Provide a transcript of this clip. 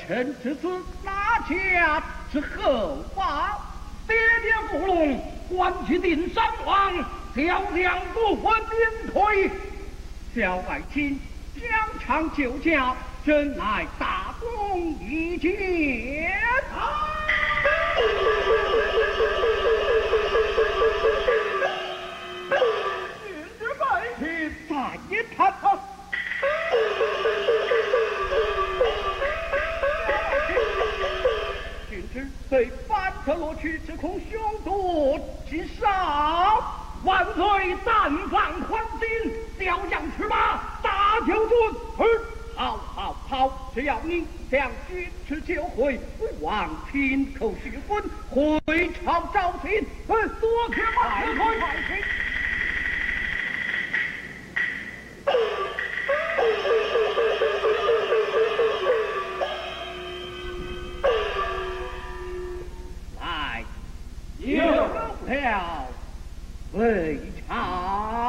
臣之子哪家之后法？爹爹伏龙，关其定山王，调两不分进退。小爱卿疆场救驾，真乃大功一件。君之百姓再也谈他。君之被反特罗去，只恐凶多吉少。万岁！但放宽心，调养驰马，大救尊。好，好，好！只要你将军之救回，望亲口续婚，回朝招亲。多谢万岁！来，有了。为朝。